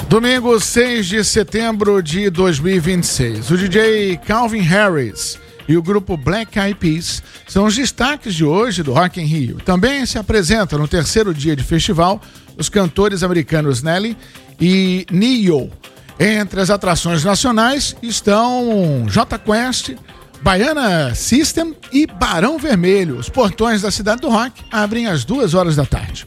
Domingo 6 de setembro de 2026. O DJ Calvin Harris e o grupo Black Eyed Peas são os destaques de hoje do Rock in Rio. Também se apresentam no terceiro dia de festival os cantores americanos Nelly e Ne-Yo. Entre as atrações nacionais estão Jota Quest, Baiana System e Barão Vermelho. Os portões da Cidade do Rock abrem às 2h da tarde.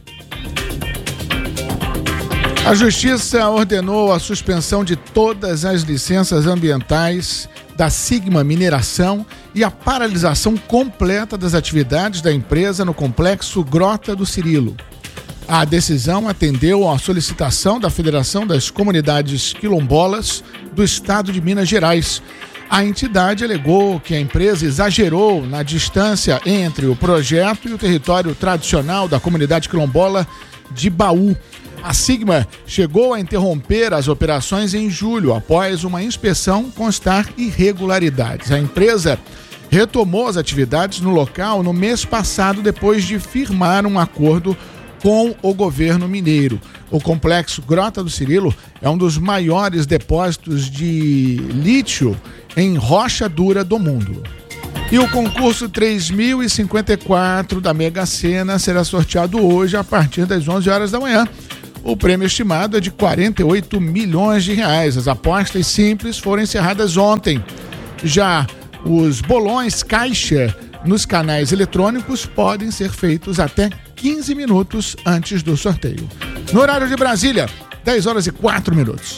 A Justiça ordenou a suspensão de todas as licenças ambientais da Sigma Mineração e a paralisação completa das atividades da empresa no complexo Grota do Cirilo. A decisão atendeu à solicitação da Federação das Comunidades Quilombolas do Estado de Minas Gerais. A entidade alegou que a empresa exagerou na distância entre o projeto e o território tradicional da comunidade quilombola de Baú. A Sigma chegou a interromper as operações em julho, após uma inspeção constar irregularidades. A empresa retomou as atividades no local no mês passado, depois de firmar um acordo com o governo mineiro. O complexo Grota do Cirilo é um dos maiores depósitos de lítio em rocha dura do mundo. E o concurso 3054 da Mega Sena será sorteado hoje a partir das 11h da manhã. O prêmio estimado é de 48 milhões de reais. As apostas simples foram encerradas ontem. Já os bolões caixa nos canais eletrônicos podem ser feitos até 15 minutos antes do sorteio. No horário de Brasília, 10h04.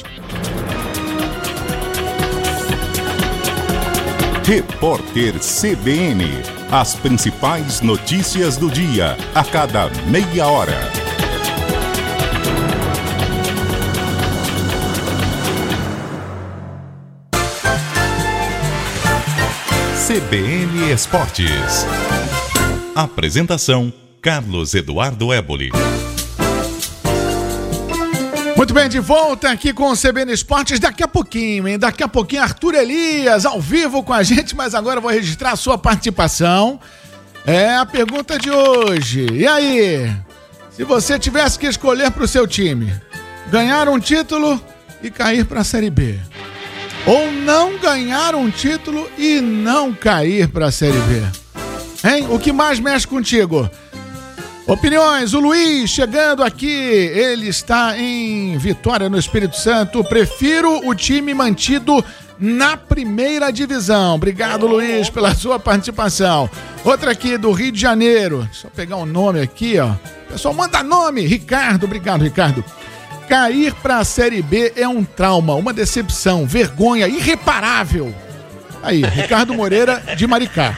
Repórter CBN. As principais notícias do dia, a cada meia hora. CBN Esportes. Apresentação: Carlos Eduardo Éboli. Muito bem, de volta aqui com o CBN Esportes. Daqui a pouquinho, hein? Daqui a pouquinho, Arthur Elias ao vivo com a gente, mas agora eu vou registrar a sua participação. É a pergunta de hoje. E aí? Se você tivesse que escolher para o seu time, ganhar um título e cair para a Série B, ou não ganhar um título e não cair para a Série B, hein? O que mais mexe contigo? Opiniões, o Luiz chegando aqui, ele está em Vitória, no Espírito Santo. Prefiro o time mantido na primeira divisão. Obrigado, Luiz, pela sua participação. Outra aqui do Rio de Janeiro, deixa eu pegar um nome aqui, ó. Pessoal, manda nome, Ricardo, obrigado, Ricardo. Cair para a Série B é um trauma, uma decepção, vergonha irreparável. Aí, Ricardo Moreira de Maricá.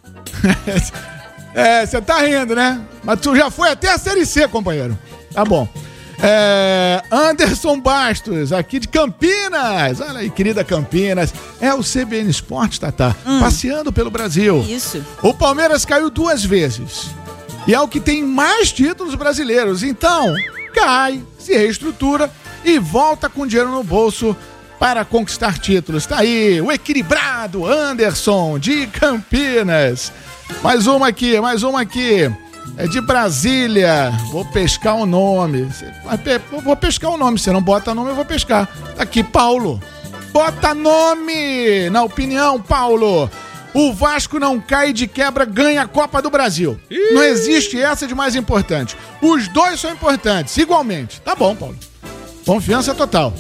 Você tá rindo, né? Mas tu já foi até a Série C, companheiro. Tá bom. Anderson Bastos, aqui de Campinas. Olha aí, querida Campinas. É o CBN Esportes, Tatá. Passeando pelo Brasil. Isso. O Palmeiras caiu 2 vezes. E é o que tem mais títulos brasileiros. Então, cai, se reestrutura e volta com dinheiro no bolso para conquistar títulos. Tá aí, o equilibrado Anderson de Campinas. Mais uma aqui. É de Brasília. Vou pescar o nome. Vou pescar o nome. Se não bota nome, eu vou pescar. Tá aqui, Paulo. Bota nome! Na opinião, Paulo. O Vasco não cai de quebra, ganha a Copa do Brasil. Não existe essa de mais importante. Os dois são importantes, igualmente. Tá bom, Paulo. Confiança total.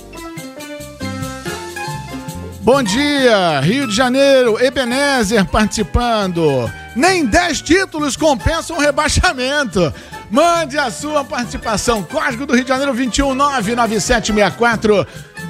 Bom dia, Rio de Janeiro, Ebenezer participando. Nem 10 títulos compensam o rebaixamento. Mande a sua participação. Código do Rio de Janeiro 21 99764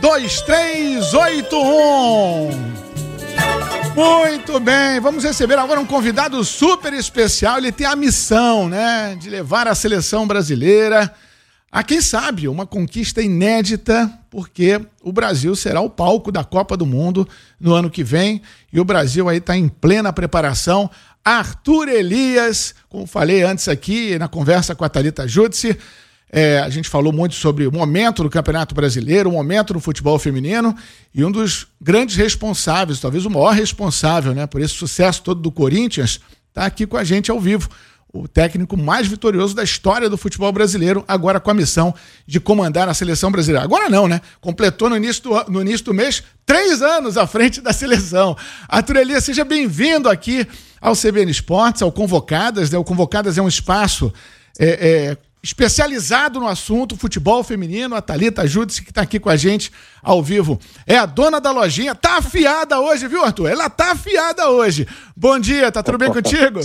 2381. Muito bem, vamos receber agora um convidado super especial. Ele tem a missão, né, de levar a seleção brasileira a, quem sabe, uma conquista inédita, porque o Brasil será o palco da Copa do Mundo no ano que vem, e o Brasil aí está em plena preparação. Arthur Elias, como falei antes aqui na conversa com a Thalita Judice, a gente falou muito sobre o momento do Campeonato Brasileiro, o momento do futebol feminino, e um dos grandes responsáveis, talvez o maior responsável, né, por esse sucesso todo do Corinthians, está aqui com a gente ao vivo. o técnico mais vitorioso da história do futebol brasileiro, agora com a missão de comandar a seleção brasileira. Agora não, né? Completou no início do mês 3 anos à frente da seleção. Arthur Elias, seja bem-vindo aqui ao CBN Esportes, ao Convocadas, né? O Convocadas é um espaço especializado no assunto futebol feminino. A Thalita Judice, que está aqui com a gente ao vivo, é a dona da lojinha. Tá afiada hoje, viu, Arthur? Ela tá afiada hoje. Bom dia, tá tudo bem contigo?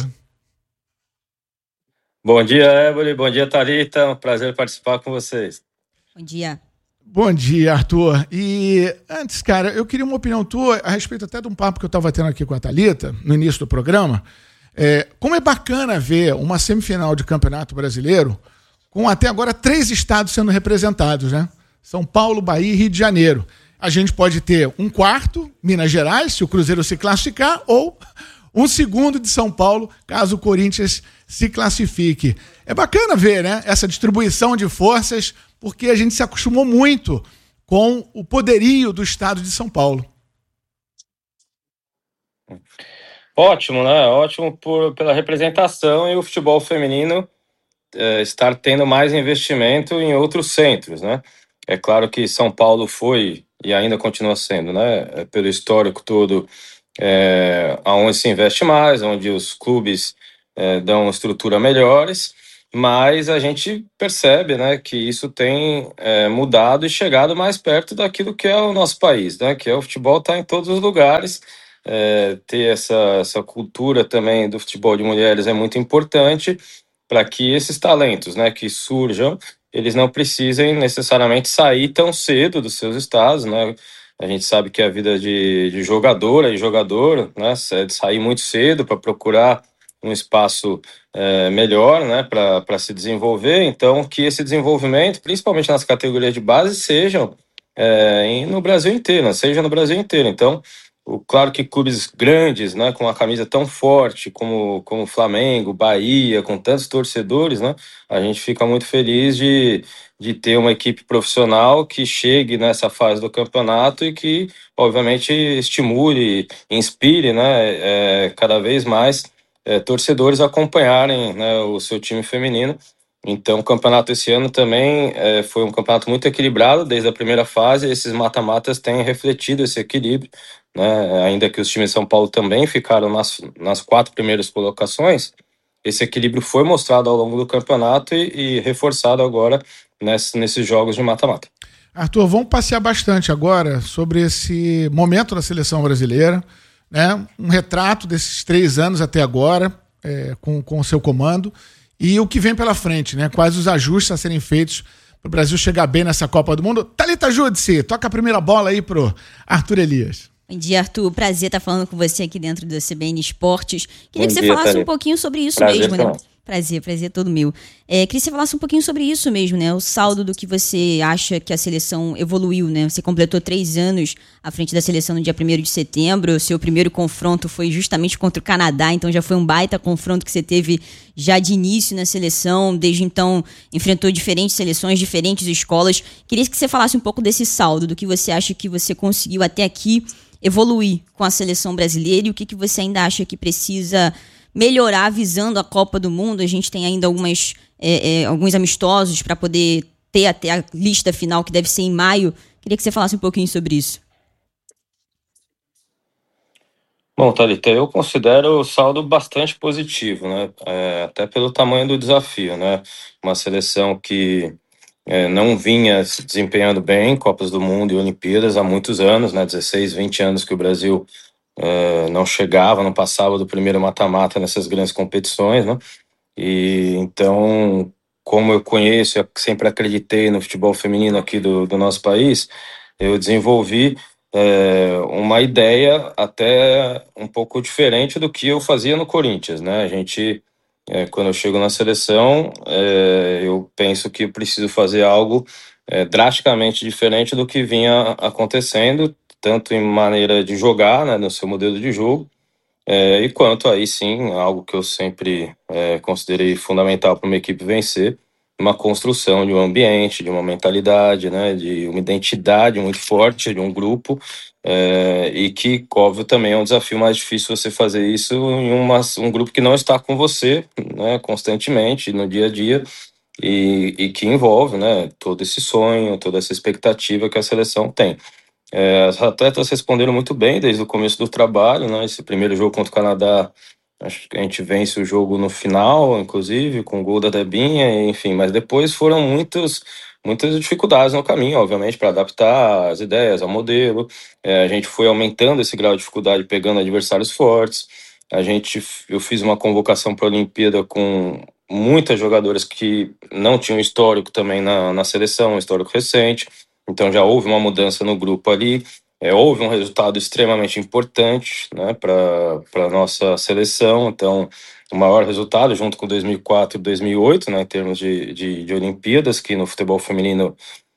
Bom dia, Éboli. Bom dia, Thalita. Um prazer participar com vocês. Bom dia. Bom dia, Arthur. E antes, cara, eu queria uma opinião tua a respeito até de um papo que eu estava tendo aqui com a Thalita no início do programa. Como é bacana ver uma semifinal de Campeonato Brasileiro com até agora 3 estados sendo representados, né? São Paulo, Bahia e Rio de Janeiro. A gente pode ter um quarto, Minas Gerais, se o Cruzeiro se classificar, ou um segundo de São Paulo, caso o Corinthians se classifique. É bacana ver, né, essa distribuição de forças, porque a gente se acostumou muito com o poderio do estado de São Paulo. Ótimo, né? Ótimo pela representação e o futebol feminino estar tendo mais investimento em outros centros, né? É claro que São Paulo foi e ainda continua sendo, né, pelo histórico todo, onde se investe mais, onde os clubes dão estrutura melhores, mas a gente percebe, né, que isso tem mudado e chegado mais perto daquilo que é o nosso país, né, que é o futebol tá em todos os lugares. Ter essa cultura também do futebol de mulheres é muito importante para que esses talentos, né, que surjam, eles não precisem necessariamente sair tão cedo dos seus estados, né? A gente sabe que a vida de jogadora e jogador, né, é de sair muito cedo para procurar um espaço melhor, né, para se desenvolver. Então, que esse desenvolvimento, principalmente nas categorias de base, sejam no Brasil inteiro, né, seja no Brasil inteiro. Então, claro que clubes grandes, né, com a camisa tão forte como Flamengo, Bahia, com tantos torcedores, né, a gente fica muito feliz de ter uma equipe profissional que chegue nessa fase do campeonato e que, obviamente, estimule, inspire, né, cada vez mais torcedores a acompanharem, né, o seu time feminino. Então, o campeonato esse ano também foi um campeonato muito equilibrado desde a primeira fase. Esses mata-matas têm refletido esse equilíbrio, né? Ainda que os times de São Paulo também ficaram nas 4 primeiras colocações, esse equilíbrio foi mostrado ao longo do campeonato e reforçado agora nesses jogos de mata-mata. Arthur, vamos passear bastante agora sobre esse momento da seleção brasileira, né? Um retrato desses 3 anos até agora, com o seu comando, e o que vem pela frente, né? Quais os ajustes a serem feitos para o Brasil chegar bem nessa Copa do Mundo. Thalita Judice, toca a primeira bola aí pro Arthur Elias. Bom dia, Arthur. Prazer estar falando com você aqui dentro do CBN Esportes. Queria que você dia, falasse Thalita. um pouquinho sobre isso Prazer mesmo, também. né? Prazer todo meu. Queria que você falasse um pouquinho sobre isso mesmo, né? O saldo do que você acha que a seleção evoluiu, né? Você completou 3 anos à frente da seleção no dia 1º de setembro. O seu primeiro confronto foi justamente contra o Canadá, então já foi um baita confronto que você teve já de início na seleção. Desde então, enfrentou diferentes seleções, diferentes escolas. Queria que você falasse um pouco desse saldo, do que você acha que você conseguiu até aqui evoluir com a seleção brasileira e o que você ainda acha que precisa melhorar visando a Copa do Mundo. A gente tem ainda alguns amistosos para poder ter até a lista final, que deve ser em maio. Queria que você falasse um pouquinho sobre isso. Bom, Thalita, eu considero o saldo bastante positivo, né? Até pelo tamanho do desafio, né? Uma seleção que não vinha se desempenhando bem em Copas do Mundo e Olimpíadas há muitos anos, né? 16, 20 anos que o Brasil não chegava, não passava do primeiro mata-mata nessas grandes competições, né? E então, como eu conheço, eu sempre acreditei no futebol feminino aqui do nosso país, eu desenvolvi uma ideia até um pouco diferente do que eu fazia no Corinthians, né? A gente, quando eu chego na seleção, eu penso que eu preciso fazer algo drasticamente diferente do que vinha acontecendo, tanto em maneira de jogar, né, no seu modelo de jogo, e quanto aí sim, algo que eu sempre considerei fundamental para uma equipe vencer, uma construção de um ambiente, de uma mentalidade, né, de uma identidade muito forte de um grupo, e que, óbvio, também é um desafio mais difícil você fazer isso em um grupo que não está com você, né, constantemente, no dia a dia, e que envolve, né, todo esse sonho, toda essa expectativa que a seleção tem. As atletas responderam muito bem desde o começo do trabalho, né? Esse primeiro jogo contra o Canadá, acho que a gente vence o jogo no final, inclusive, com o gol da Debinha, enfim, mas depois foram muitas dificuldades no caminho, obviamente, para adaptar as ideias ao modelo. A gente foi aumentando esse grau de dificuldade, pegando adversários fortes. Eu fiz uma convocação para a Olimpíada com muitas jogadoras que não tinham histórico também na seleção, um histórico recente. Então já houve uma mudança no grupo ali, houve um resultado extremamente importante, né, para a nossa seleção. Então, o maior resultado, junto com 2004 e 2008, né, em termos de Olimpíadas, que no futebol feminino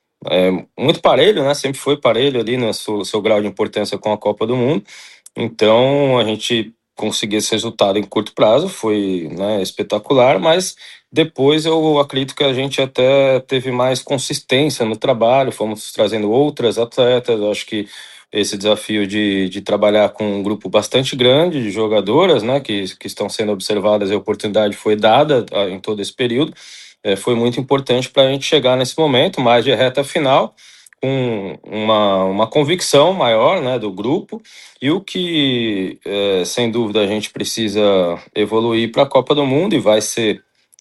é muito parelho, né, sempre foi parelho ali no seu grau de importância com a Copa do Mundo. Então, a gente conseguir esse resultado em curto prazo foi, né, espetacular, mas depois eu acredito que a gente até teve mais consistência no trabalho, fomos trazendo outras atletas. Eu acho que esse desafio de trabalhar com um grupo bastante grande de jogadoras, né, que estão sendo observadas, e a oportunidade foi dada em todo esse período, foi muito importante para a gente chegar nesse momento, mais de reta final, com uma convicção maior, né, do grupo, e o que, sem dúvida, a gente precisa evoluir para a Copa do Mundo, e vai ser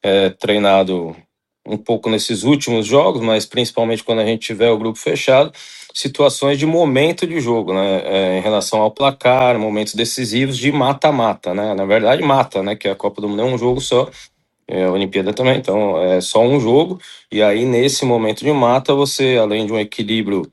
treinado um pouco nesses últimos jogos, mas principalmente quando a gente tiver o grupo fechado, situações de momento de jogo, né, em relação ao placar, momentos decisivos de mata-mata, né, na verdade mata, né, que a Copa do Mundo é um jogo só, a Olimpíada também, então é só um jogo, e aí nesse momento de mata, você, além de um equilíbrio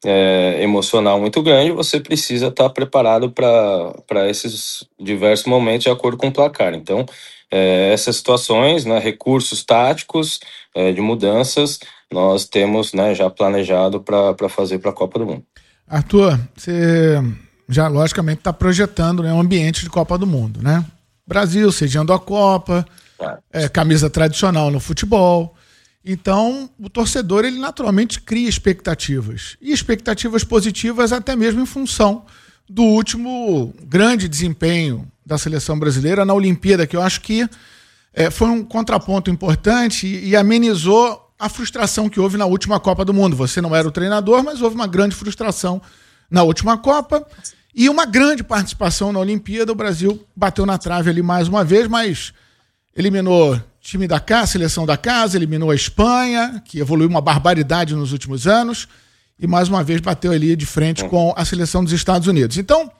emocional muito grande, você precisa estar preparado para esses diversos momentos de acordo com o placar. Então, essas situações, né, recursos táticos, de mudanças, nós temos, né, já planejado para fazer para a Copa do Mundo. Arthur, você já logicamente está projetando, né, um ambiente de Copa do Mundo, né? Brasil sediando a Copa, camisa tradicional no futebol. Então, o torcedor, ele naturalmente cria expectativas. E expectativas positivas até mesmo em função do último grande desempenho da seleção brasileira na Olimpíada, que eu acho que foi um contraponto importante e amenizou a frustração que houve na última Copa do Mundo. Você não era o treinador, mas houve uma grande frustração na última Copa e uma grande participação na Olimpíada. O Brasil bateu na trave ali mais uma vez, mas eliminou time da casa, seleção da casa, eliminou a Espanha, que evoluiu uma barbaridade nos últimos anos, e mais uma vez bateu ali de frente com a seleção dos Estados Unidos. Então,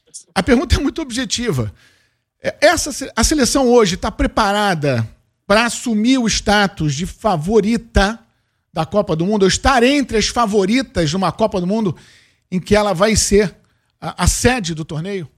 a pergunta é muito objetiva. A seleção hoje está preparada para assumir o status de favorita da Copa do Mundo, ou estar entre as favoritas de uma Copa do Mundo em que ela vai ser a sede do torneio?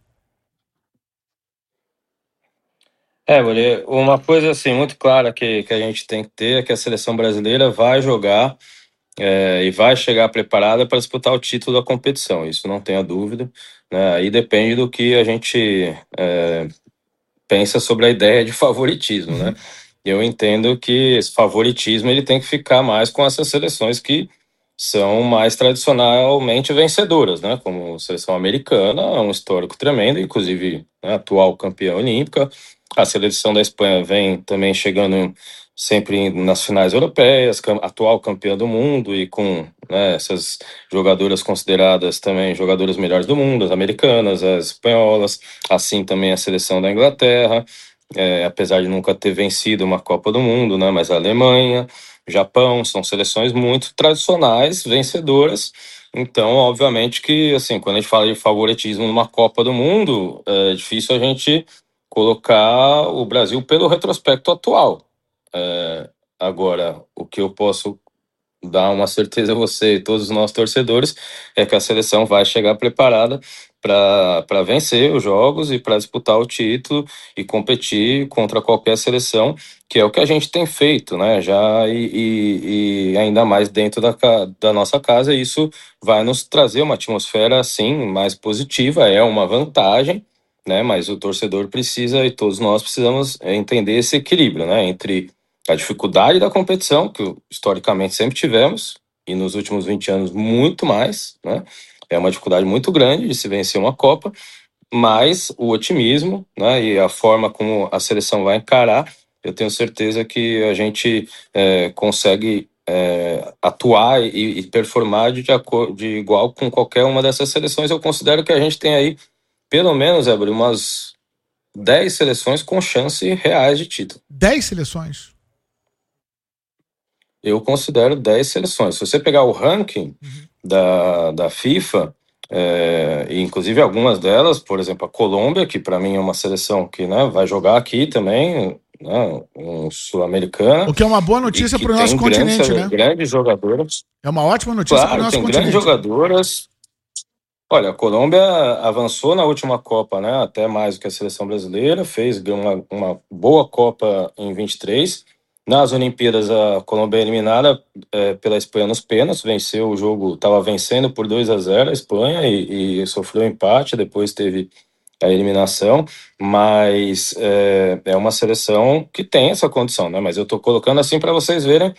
Uma coisa assim muito clara que a gente tem que ter é que a seleção brasileira vai jogar e vai chegar preparada para disputar o título da competição, isso não tenha dúvida, né? Aí depende do que a gente pensa sobre a ideia de favoritismo, né? Eu entendo que esse favoritismo ele tem que ficar mais com essas seleções que são mais tradicionalmente vencedoras, né? Como a seleção americana, é um histórico tremendo, inclusive, né, atual campeã olímpica. A seleção da Espanha vem também chegando sempre nas finais europeias, atual campeã do mundo, e com, né, essas jogadoras consideradas também jogadoras melhores do mundo, as americanas, as espanholas, assim também a seleção da Inglaterra, apesar de nunca ter vencido uma Copa do Mundo, né, mas a Alemanha, Japão, são seleções muito tradicionais, vencedoras. Então, obviamente que, assim, quando a gente fala de favoritismo numa Copa do Mundo, é difícil a gente colocar o Brasil pelo retrospecto atual. Agora, o que eu posso dar uma certeza a você e todos os nossos torcedores é que a seleção vai chegar preparada para vencer os jogos e para disputar o título e competir contra qualquer seleção, que é o que a gente tem feito, né? Já e ainda mais dentro da nossa casa, isso vai nos trazer uma atmosfera assim mais positiva, é uma vantagem, né? Mas o torcedor precisa, e todos nós precisamos entender esse equilíbrio, né? Entre a dificuldade da competição, que historicamente sempre tivemos, e nos últimos 20 anos muito mais, né? É uma dificuldade muito grande de se vencer uma Copa, mas o otimismo, né, e a forma como a seleção vai encarar, eu tenho certeza que a gente consegue atuar e performar de igual com qualquer uma dessas seleções. Eu considero que a gente tem aí, pelo menos, Éber, umas 10 seleções com chance reais de título. 10 seleções? Eu considero 10 seleções. Se você pegar o ranking da FIFA, e inclusive algumas delas, por exemplo, a Colômbia, que para mim é uma seleção que, né, vai jogar aqui também, né, um sul-americana. O que é uma boa notícia para o nosso continente, né? Grandes jogadoras. É uma ótima notícia para o nosso continente. Grandes jogadoras. Olha, a Colômbia avançou na última Copa, né? Até mais do que a seleção brasileira, fez uma boa Copa em 23. Nas Olimpíadas, a Colômbia é eliminada pela Espanha nos pênaltis, venceu o jogo, estava vencendo por 2-0 a Espanha e sofreu empate, depois teve a eliminação, mas é uma seleção que tem essa condição, né? Mas eu estou colocando assim para vocês verem,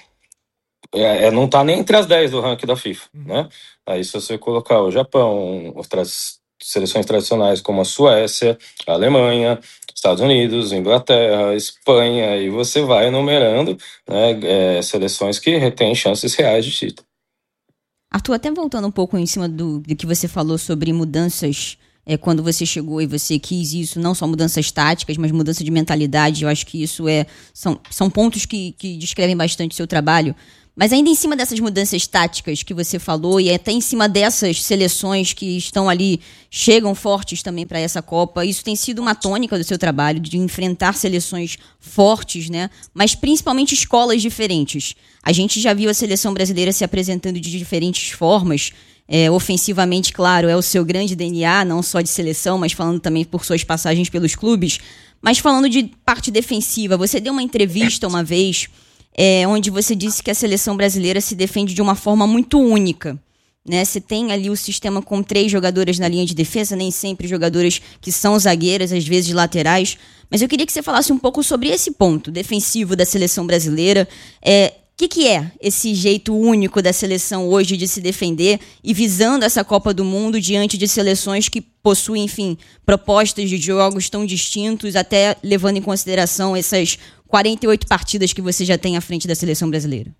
não está nem entre as 10 do ranking da FIFA, né? Aí se você colocar o Japão, outras seleções tradicionais como a Suécia, a Alemanha, Estados Unidos, Inglaterra, Espanha, e você vai enumerando, né, seleções que têm chances reais de título. Arthur, até voltando um pouco em cima do que você falou sobre mudanças, quando você chegou e você quis isso, não só mudanças táticas, mas mudança de mentalidade, eu acho que isso são pontos que descrevem bastante o seu trabalho. Mas ainda em cima dessas mudanças táticas que você falou e até em cima dessas seleções que estão ali, chegam fortes também para essa Copa, isso tem sido uma tônica do seu trabalho, de enfrentar seleções fortes, né? Mas principalmente escolas diferentes. A gente já viu a seleção brasileira se apresentando de diferentes formas, ofensivamente, claro, é o seu grande DNA, não só de seleção, mas falando também por suas passagens pelos clubes. Mas falando de parte defensiva, você deu uma entrevista uma vez onde você disse que a seleção brasileira se defende de uma forma muito única, né? Você tem ali o sistema com 3 jogadoras na linha de defesa, nem sempre jogadoras que são zagueiras, às vezes laterais. Mas eu queria que você falasse um pouco sobre esse ponto defensivo da seleção brasileira. O que é esse jeito único da seleção hoje de se defender e visando essa Copa do Mundo diante de seleções que possuem, enfim, propostas de jogos tão distintos, até levando em consideração essas 48 partidas que você já tem à frente da seleção brasileira?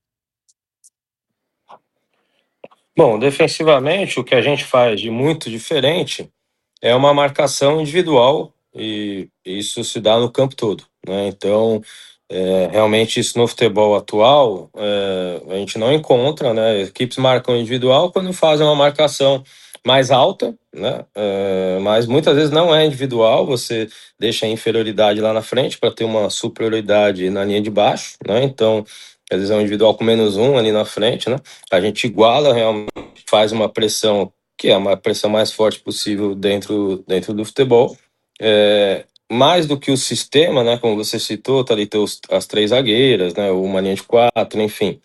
Bom, defensivamente, o que a gente faz de muito diferente é uma marcação individual e isso se dá no campo todo, né? Então, realmente isso no futebol atual a gente não encontra, né? Equipes marcam individual quando fazem uma marcação mais alta, né? Mas muitas vezes não é individual, você deixa a inferioridade lá na frente para ter uma superioridade na linha de baixo, né? Então, às vezes é um individual com -1 ali na frente, né? A gente iguala realmente, faz uma pressão que é uma pressão mais forte possível dentro do futebol. Mais do que o sistema, né, como você citou, tá ali as 3 zagueiras, né, uma linha de 4, enfim.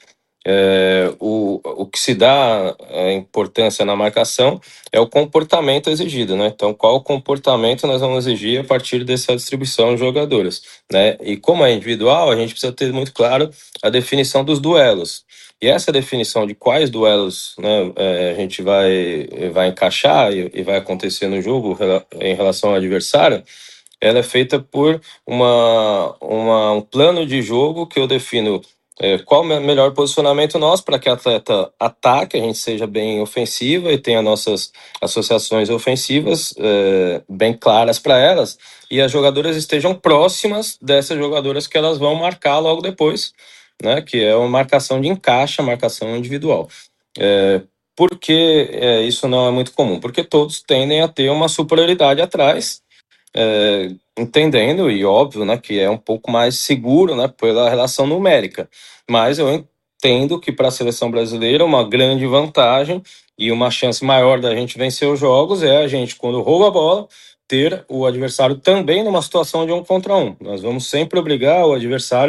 O que se dá importância na marcação é o comportamento exigido, né? Então, qual comportamento nós vamos exigir a partir dessa distribuição de jogadoras, né? E como é individual, a gente precisa ter muito claro a definição dos duelos. E essa definição de quais duelos, né, a gente vai encaixar e vai acontecer no jogo em relação ao adversário, ela é feita por um plano de jogo que eu defino qual o melhor posicionamento nosso para que a atleta ataque, a gente seja bem ofensiva e tenha nossas associações ofensivas bem claras para elas e as jogadoras estejam próximas dessas jogadoras que elas vão marcar logo depois, né, que é uma marcação de encaixe, a marcação individual. Por que isso não é muito comum? Porque todos tendem a ter uma superioridade atrás, entendendo, e óbvio, né, que é um pouco mais seguro, né, pela relação numérica. Mas eu entendo que para a seleção brasileira uma grande vantagem e uma chance maior da gente vencer os jogos é a gente, quando rouba a bola, ter o adversário também numa situação de 1 contra 1. Nós vamos sempre obrigar o adversário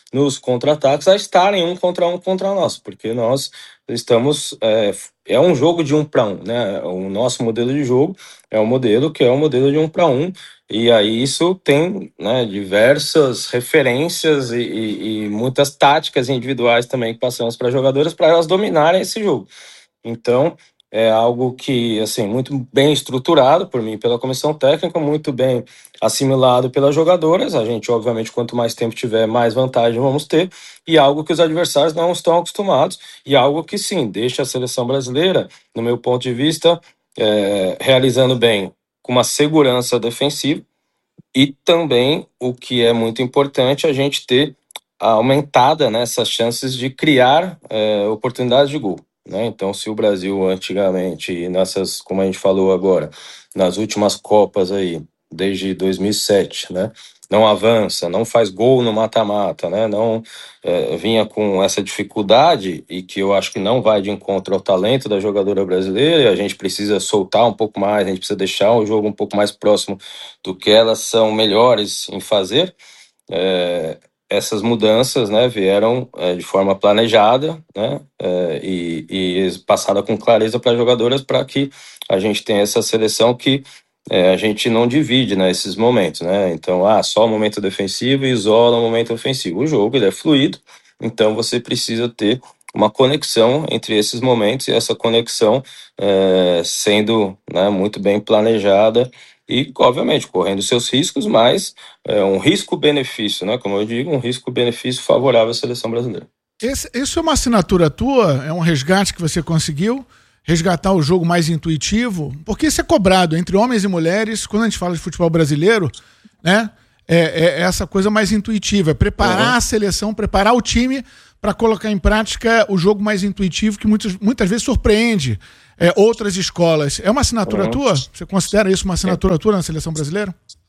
nos contra-ataques a estarem um contra nós, porque nós estamos... É um jogo de 1 para 1, né? O nosso modelo de jogo é um modelo que é um modelo de 1 para 1, e aí isso tem, né, diversas referências e muitas táticas individuais também que passamos para jogadoras para elas dominarem esse jogo. Então, é algo que, assim, muito bem estruturado por mim e pela comissão técnica, muito bem assimilado pelas jogadoras. A gente, obviamente, quanto mais tempo tiver, mais vantagem vamos ter, e algo que os adversários não estão acostumados, e algo que, sim, deixa a seleção brasileira, no meu ponto de vista, realizando bem, com uma segurança defensiva, e também, o que é muito importante, a gente ter aumentada nessas chances de criar oportunidades de gol, né? Então, se o Brasil antigamente, e nessas, como a gente falou agora, nas últimas Copas aí, desde 2007, né? Não avança, não faz gol no mata-mata, né? Não vinha com essa dificuldade, e que eu acho que não vai de encontro ao talento da jogadora brasileira, e a gente precisa soltar um pouco mais, a gente precisa deixar o jogo um pouco mais próximo do que elas são melhores em fazer. Essas mudanças, né, vieram de forma planejada, né, e passada com clareza para as jogadoras, para que a gente tenha essa seleção que a gente não divide, né, esses momentos, né? Então, só o momento defensivo e isola o momento ofensivo. O jogo, ele é fluido, então você precisa ter uma conexão entre esses momentos, e essa conexão sendo, né, muito bem planejada e, obviamente, correndo seus riscos, mas um risco-benefício, né? Como eu digo, um risco-benefício favorável à seleção brasileira. Isso é uma assinatura tua? É um resgate que você conseguiu? Resgatar o jogo mais intuitivo? Porque isso é cobrado entre homens e mulheres, quando a gente fala de futebol brasileiro, né? É essa coisa mais intuitiva, preparar a seleção, preparar o time para colocar em prática o jogo mais intuitivo, que muitas vezes surpreende outras escolas. É uma assinatura tua? Você considera isso uma assinatura tua na seleção brasileira?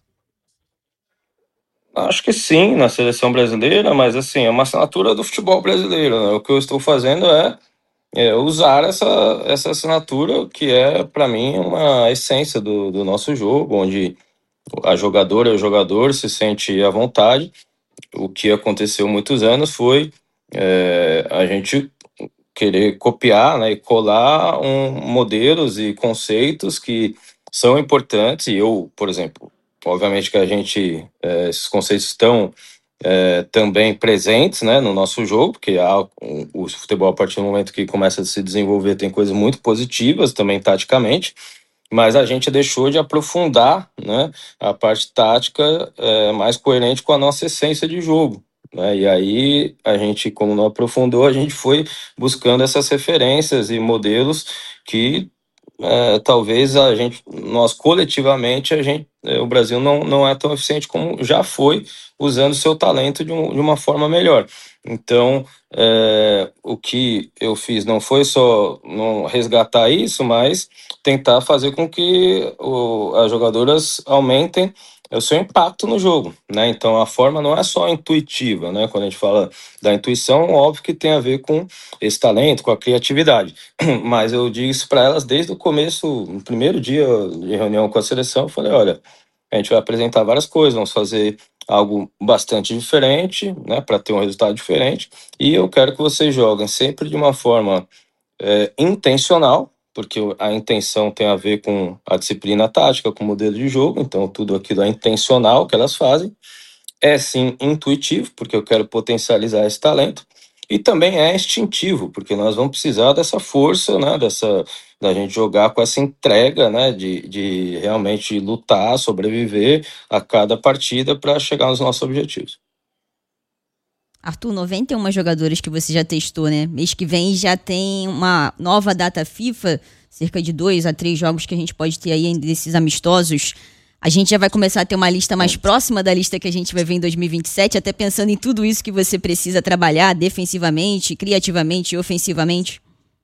Acho que sim, na seleção brasileira, mas assim, é uma assinatura do futebol brasileiro, né? O que eu estou fazendo é usar essa assinatura, que é, para mim, uma essência do nosso jogo, onde a jogadora e o jogador se sente à vontade. O que aconteceu muitos anos foi a gente querer copiar, né, e colar modelos e conceitos que são importantes. E eu, por exemplo, obviamente que esses conceitos estão também presentes, né, no nosso jogo, porque o futebol, a partir do momento que começa a se desenvolver, tem coisas muito positivas também taticamente, mas a gente deixou de aprofundar, né, a parte tática mais coerente com a nossa essência de jogo, né? E aí a gente, como não aprofundou, a gente foi buscando essas referências e modelos que talvez nós coletivamente, o Brasil não é tão eficiente como já foi, usando seu talento de uma forma melhor. Então, o que eu fiz não foi só não resgatar isso, mas tentar fazer com que as jogadoras aumentem o seu impacto no jogo, né? Então, a forma não é só intuitiva, né? Quando a gente fala da intuição, óbvio que tem a ver com esse talento, com a criatividade, mas eu digo isso para elas desde o começo, no primeiro dia de reunião com a seleção. Eu falei, olha, a gente vai apresentar várias coisas, vamos fazer algo bastante diferente, né, para ter um resultado diferente, e eu quero que vocês joguem sempre de uma forma intencional, porque a intenção tem a ver com a disciplina tática, com o modelo de jogo, então tudo aquilo é intencional que elas fazem. É sim intuitivo, porque eu quero potencializar esse talento, e também é instintivo, porque nós vamos precisar dessa força, né, da gente jogar com essa entrega, né, de realmente lutar, sobreviver a cada partida para chegar nos nossos objetivos. Arthur, 91 jogadoras que você já testou, né? Mês que vem já tem uma nova data FIFA, cerca de 2 a 3 jogos que a gente pode ter aí desses amistosos. A gente já vai começar a ter uma lista mais próxima da lista que a gente vai ver em 2027, até pensando em tudo isso que você precisa trabalhar defensivamente, criativamente e ofensivamente.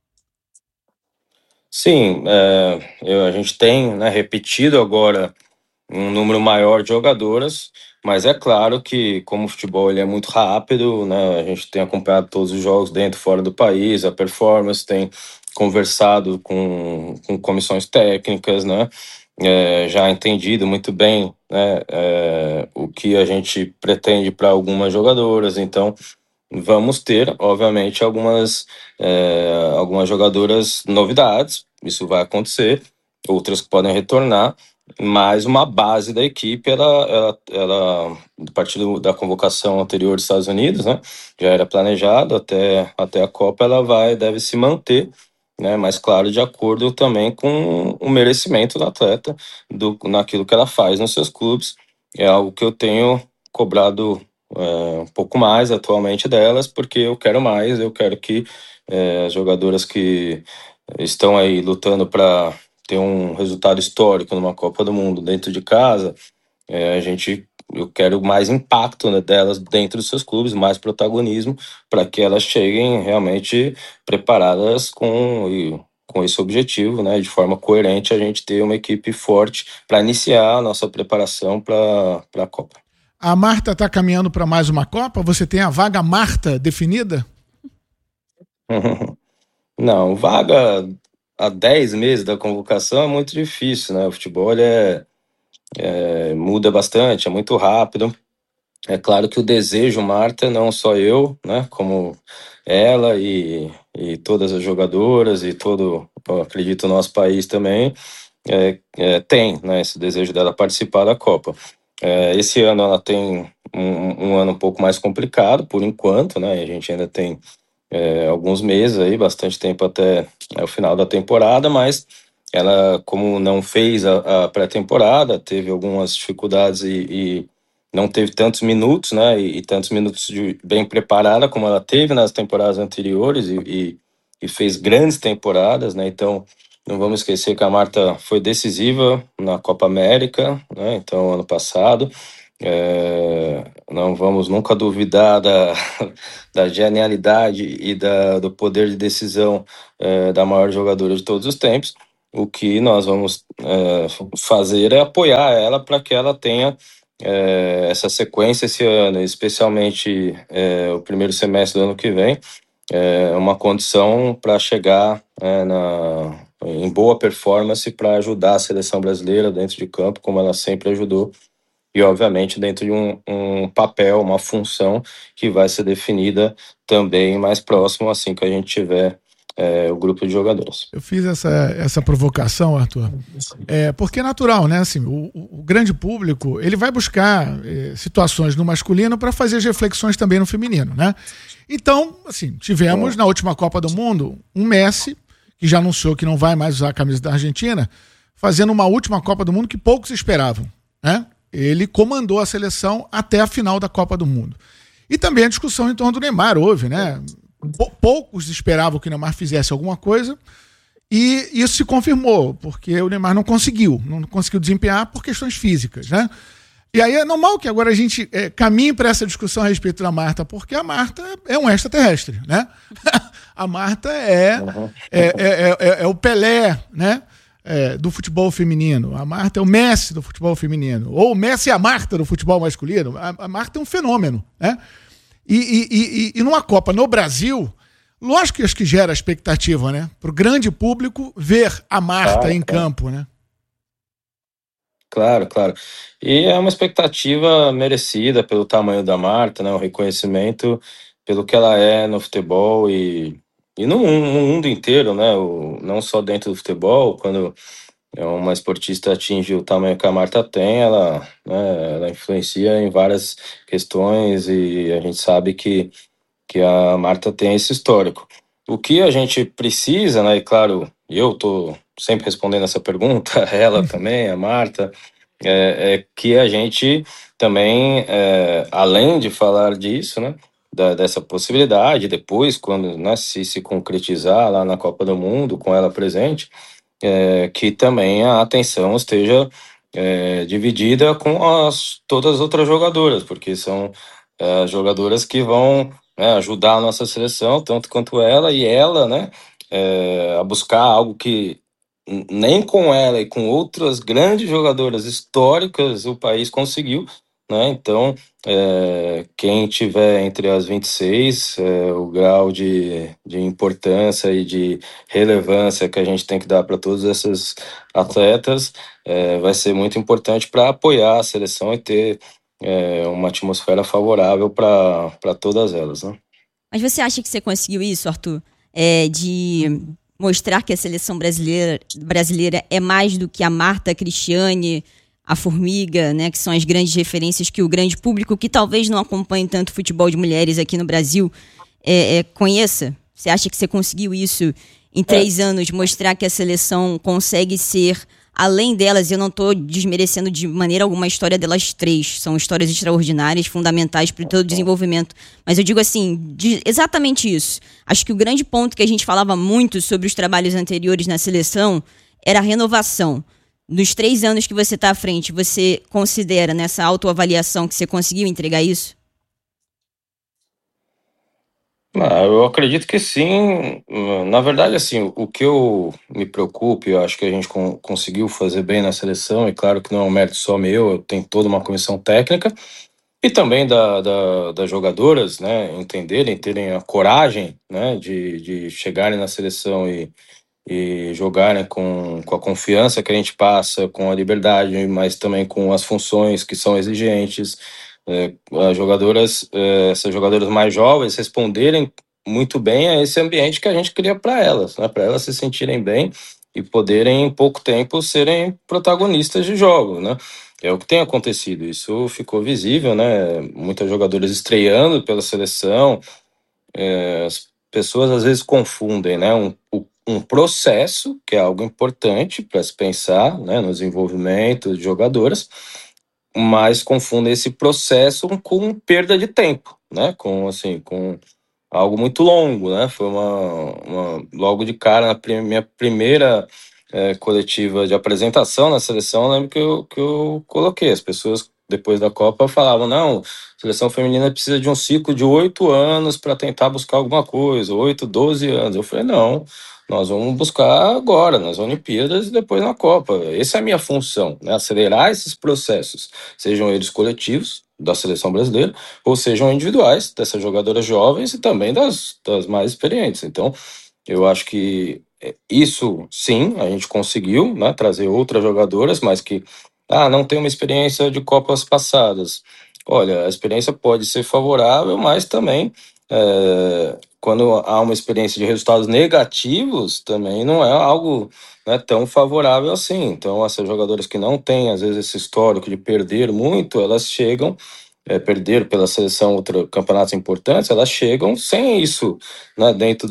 Sim, a gente tem, né, repetido agora um número maior de jogadoras, mas é claro que, como o futebol ele é muito rápido, né, a gente tem acompanhado todos os jogos dentro e fora do país, a performance, tem conversado com comissões técnicas, né, já entendido muito bem né, o que a gente pretende para algumas jogadoras. Então, vamos ter, obviamente, algumas jogadoras novidades, isso vai acontecer, outras que podem retornar, mas uma base da equipe, a partir da convocação anterior dos Estados Unidos, né, já era planejado até a Copa, deve se manter, né, mas claro, de acordo também com o merecimento da atleta, naquilo que ela faz nos seus clubes. É algo que eu tenho cobrado um pouco mais atualmente delas, porque eu quero mais, eu quero que as jogadoras que estão aí lutando para ter um resultado histórico numa Copa do Mundo dentro de casa, eu quero mais impacto, né, delas dentro dos seus clubes, mais protagonismo, para que elas cheguem realmente preparadas com esse objetivo, né, de forma coerente, a gente ter uma equipe forte para iniciar a nossa preparação para a Copa. A Marta está caminhando para mais uma Copa? Você tem a vaga Marta definida? Não, vaga há 10 meses da convocação é muito difícil, né? O futebol muda bastante, é muito rápido. É claro que o desejo, Marta, não só eu, né? Como ela e todas as jogadoras e eu acredito, o nosso país também, tem, né, esse desejo dela participar da Copa. Esse ano ela tem um ano um pouco mais complicado, por enquanto, né? A gente ainda tem alguns meses aí, bastante tempo até o final da temporada, mas ela, como não fez a pré-temporada, teve algumas dificuldades e não teve tantos minutos, né? E tantos minutos bem preparada como ela teve nas temporadas anteriores e fez grandes temporadas, né? Então, não vamos esquecer que a Marta foi decisiva na Copa América, né? Então, ano passado. Não vamos nunca duvidar da genialidade e do poder de decisão da maior jogadora de todos os tempos. O que nós vamos fazer é apoiar ela para que ela tenha essa sequência esse ano, especialmente o primeiro semestre do ano que vem, uma condição para chegar em boa performance para ajudar a seleção brasileira dentro de campo, como ela sempre ajudou, e obviamente dentro de um papel, uma função que vai ser definida também mais próximo assim que a gente tiver o grupo de jogadores. Eu fiz essa provocação, Arthur, porque é natural, né? Assim, o grande público ele vai buscar situações no masculino para fazer as reflexões também no feminino, né? Então, assim, tivemos na última Copa do Mundo um Messi, que já anunciou que não vai mais usar a camisa da Argentina, fazendo uma última Copa do Mundo que poucos esperavam, né? Ele comandou a seleção até a final da Copa do Mundo. E também a discussão em torno do Neymar houve, né? Poucos esperavam que o Neymar fizesse alguma coisa e isso se confirmou, porque o Neymar não conseguiu desempenhar por questões físicas, né? E aí é normal que agora a gente caminhe para essa discussão a respeito da Marta, porque a Marta é um extraterrestre, né? A Marta é o Pelé, né? Do futebol feminino. A Marta é o Messi do futebol feminino. Ou o Messi é a Marta do futebol masculino. A Marta é um fenômeno, né? E numa Copa no Brasil, lógico que acho que gera expectativa, né? Para o grande público ver a Marta em campo, né? Claro, claro. E é uma expectativa merecida pelo tamanho da Marta, né? O reconhecimento pelo que ela é no futebol e no mundo inteiro, né? Não só dentro do futebol, quando uma esportista atinge o tamanho que a Marta tem, ela influencia em várias questões e a gente sabe que a Marta tem esse histórico. O que a gente precisa, né? E claro, eu estou sempre respondendo essa pergunta, ela também, a Marta, é que a gente também, além de falar disso, né? Dessa possibilidade, depois, quando, né, se concretizar lá na Copa do Mundo, com ela presente, que também a atenção esteja dividida com todas as outras jogadoras, porque são jogadoras que vão, né, ajudar a nossa seleção, tanto quanto ela, e ela, né, a buscar algo que nem com ela e com outras grandes jogadoras históricas o país conseguiu, né? Então, quem tiver entre as 26, o grau de importância e de relevância que a gente tem que dar para todos esses atletas vai ser muito importante para apoiar a seleção e ter uma atmosfera favorável para todas elas, né? Mas você acha que você conseguiu isso, Arthur? De mostrar que a seleção brasileira é mais do que a Marta, a Cristiane, a Formiga, né? Que são as grandes referências que o grande público, que talvez não acompanhe tanto futebol de mulheres aqui no Brasil, conheça? Você acha que você conseguiu isso em 3 anos, mostrar que a seleção consegue ser, além delas, eu não estou desmerecendo de maneira alguma a história delas três, são histórias extraordinárias, fundamentais para o todo o desenvolvimento, mas eu digo assim, exatamente isso. Acho que o grande ponto que a gente falava muito sobre os trabalhos anteriores na seleção era a renovação. Nos 3 anos que você está à frente, você considera nessa autoavaliação que você conseguiu entregar isso? Eu acredito que sim. Na verdade, assim, o que eu me preocupo, eu acho que a gente conseguiu fazer bem na seleção, e claro que não é um mérito só meu, tem toda uma comissão técnica, e também das jogadoras, né, entenderem, terem a coragem, né, de chegarem na seleção e jogarem com a confiança que a gente passa, com a liberdade, mas também com as funções que são exigentes. Essas jogadoras mais jovens responderem muito bem a esse ambiente que a gente cria para elas, né? Para elas se sentirem bem e poderem, em pouco tempo, serem protagonistas de jogos, né? É o que tem acontecido, isso ficou visível, né? Muitas jogadoras estreando pela seleção, as pessoas às vezes confundem, né? Um processo, que é algo importante para se pensar, né, no desenvolvimento de jogadoras, mas confundem esse processo com perda de tempo, né? Com algo muito longo, né? Foi logo de cara, minha primeira coletiva de apresentação na seleção, eu lembro que eu coloquei. As pessoas, depois da Copa, falavam, não, a seleção feminina precisa de um ciclo de 8 anos para tentar buscar alguma coisa, 8, 12 anos. Eu falei, não, nós vamos buscar agora, nas Olimpíadas e depois na Copa. Essa é a minha função, né? Acelerar esses processos, sejam eles coletivos, da seleção brasileira, ou sejam individuais, dessas jogadoras jovens e também das mais experientes. Então, eu acho que isso, sim, a gente conseguiu, né, trazer outras jogadoras, mas que não tem uma experiência de Copas passadas. Olha, a experiência pode ser favorável, mas também quando há uma experiência de resultados negativos, também não é algo, né, tão favorável assim. Então, essas jogadoras que não têm, às vezes, esse histórico de perder muito, elas chegam, perder pela seleção outros campeonatos importantes, elas chegam sem isso, né, dentro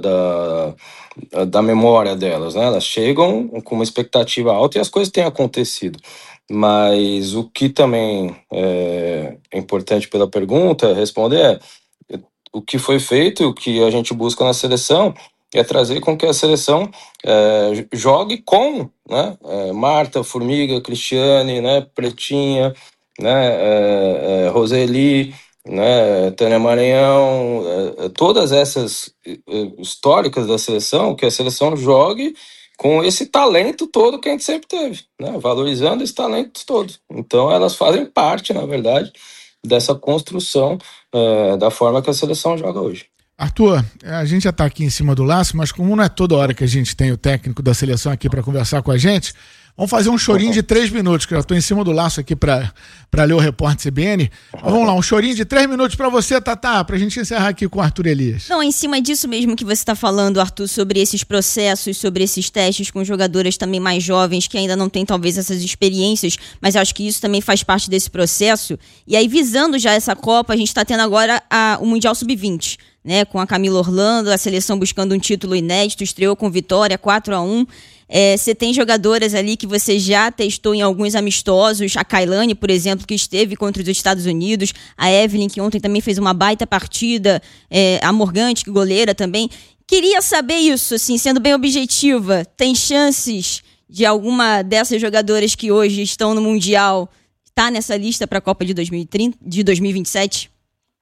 da memória delas, né? Elas chegam com uma expectativa alta e as coisas têm acontecido. Mas o que também é importante pela pergunta responder o que foi feito, o que a gente busca na seleção é trazer com que a seleção jogue com, né, Marta, Formiga, Cristiane, né, Pretinha, né, Roseli, né, Tânia Maranhão, todas essas históricas da seleção, que a seleção jogue com esse talento todo que a gente sempre teve, né, valorizando esse talento todo. Então elas fazem parte, na verdade, dessa construção da forma que a seleção joga hoje. Arthur, a gente já está aqui em cima do laço, mas como não é toda hora que a gente tem o técnico da seleção aqui para conversar com a gente, vamos fazer um chorinho de 3 minutos, que eu estou em cima do laço aqui para ler o repórter CBN. Mas vamos lá, um chorinho de 3 minutos para você, Tatá, para a gente encerrar aqui com o Arthur Elias. Não, em cima disso mesmo que você está falando, Arthur, sobre esses processos, sobre esses testes com jogadoras também mais jovens, que ainda não têm talvez essas experiências, mas eu acho que isso também faz parte desse processo. E aí, visando já essa Copa, a gente está tendo agora o Mundial Sub-20, né, com a Camila Orlando, a seleção buscando um título inédito, estreou com vitória 4-1. Você tem jogadoras ali que você já testou em alguns amistosos, a Kailane, por exemplo, que esteve contra os Estados Unidos, a Evelyn, que ontem também fez uma baita partida, a Morgante, que goleira também. Queria saber isso, assim, sendo bem objetiva, tem chances de alguma dessas jogadoras que hoje estão no Mundial estar nessa lista para a Copa de 2027?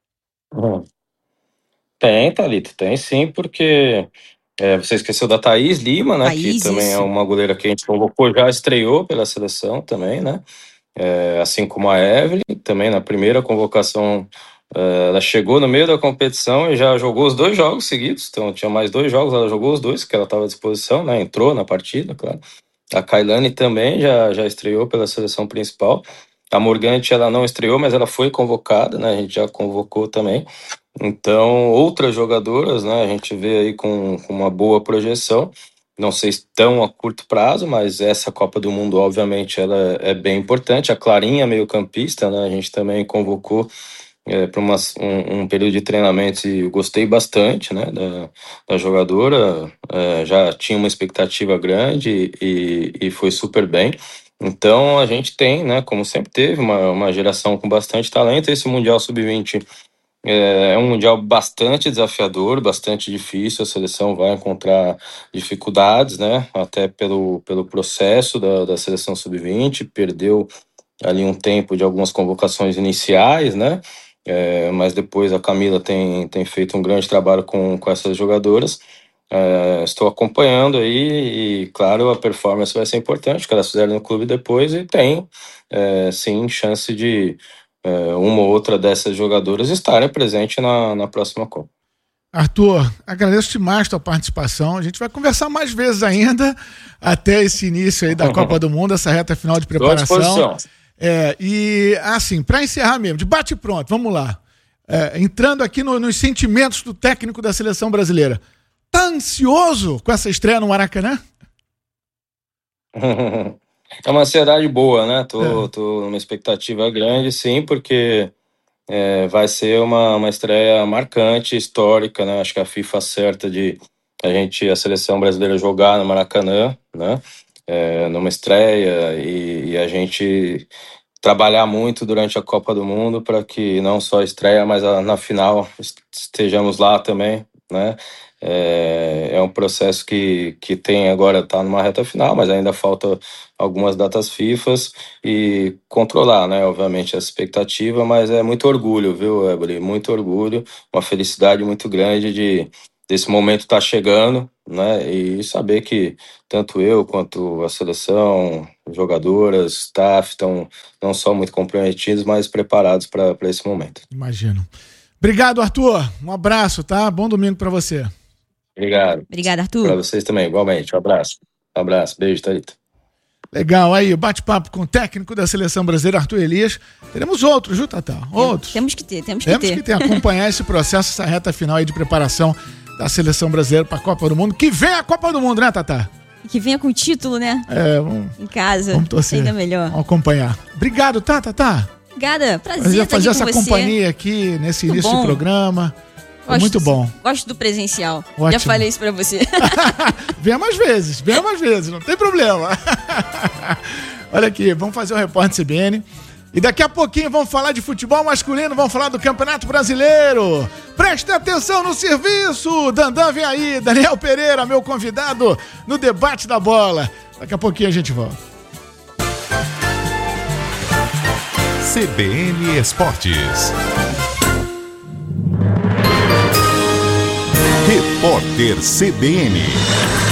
Tem, Thalita, tem sim, porque você esqueceu da Thaís Lima, né? Thaís, que também isso. é uma goleira que a gente convocou, já estreou pela seleção também, né? assim como a Evelyn, também na primeira convocação. Ela chegou no meio da competição e já jogou os 2 jogos seguidos, então tinha mais 2 jogos, ela jogou os 2, que ela estava à disposição, né? Entrou na partida, claro. A Kailane também já estreou pela seleção principal. A Morgante, ela não estreou, mas ela foi convocada, né? A gente já convocou também. Então, outras jogadoras, né? A gente vê aí com uma boa projeção. Não sei se tão a curto prazo, mas essa Copa do Mundo, obviamente, ela é bem importante. A Clarinha, meio-campista, né? A gente também convocou para um período de treinamento e eu gostei bastante, né, da jogadora, já tinha uma expectativa grande e foi super bem. Então a gente tem, né, como sempre teve, uma geração com bastante talento. Esse Mundial Sub-20 é um Mundial bastante desafiador, bastante difícil, a seleção vai encontrar dificuldades, né, até pelo processo da seleção Sub-20, perdeu ali um tempo de algumas convocações iniciais, né? Mas depois a Camila tem feito um grande trabalho com essas jogadoras. Estou acompanhando aí e, claro, a performance vai ser importante, que elas fizeram no clube depois e tem, sim, chance de uma ou outra dessas jogadoras estarem presente na próxima Copa. Arthur, agradeço demais a tua participação. A gente vai conversar mais vezes ainda até esse início aí da Copa do Mundo, essa reta final de preparação. E assim, para encerrar mesmo, de bate pronto, vamos lá. Entrando aqui nos sentimentos do técnico da seleção brasileira. Tá ansioso com essa estreia no Maracanã? É uma ansiedade boa, né? Tô numa expectativa grande, sim, porque vai ser uma estreia marcante, histórica, né? Acho que a FIFA acerta de a seleção brasileira jogar no Maracanã, né? Numa estreia e a gente trabalhar muito durante a Copa do Mundo para que não só a estreia, mas na final estejamos lá também, né? É um processo que tem agora, está numa reta final, mas ainda falta algumas datas FIFAs e controlar, né? Obviamente, essa expectativa, mas é muito orgulho, viu, Evelyn? Muito orgulho, uma felicidade muito grande desse momento estar chegando, né? E saber que tanto eu quanto a seleção, jogadoras, staff estão não só muito comprometidos, mas preparados para esse momento. Imagino. Obrigado, Arthur. Um abraço, tá? Bom domingo para você. Obrigado. Obrigado, Arthur. Para vocês também, igualmente. Um abraço. Um abraço. Beijo, Thalita. Legal, aí, bate-papo com o técnico da seleção brasileira, Arthur Elias. Teremos outros, viu, Tatá? Outros. Temos que ter. Temos que ter, acompanhar esse processo, essa reta final aí de preparação da seleção brasileira para a Copa do Mundo. Que vem a Copa do Mundo, né, Tatá? E que venha com o título, né? Em casa. Vamos torcer. Ainda melhor. Vamos acompanhar. Obrigado, Tatá. Obrigada, prazer estar fazer aqui com essa companhia aqui nesse muito início bom. de programa. Muito bom. Gosto do presencial. Ótimo. Já falei isso pra você. Venha mais vezes, não tem problema. Olha aqui, vamos fazer o repórter CBN. E daqui a pouquinho vamos falar de futebol masculino, vamos falar do Campeonato Brasileiro. Preste atenção no serviço. Dandan vem aí, Daniel Pereira, meu convidado no Debate da Bola. Daqui a pouquinho a gente volta. CBN Esportes. Repórter CBN.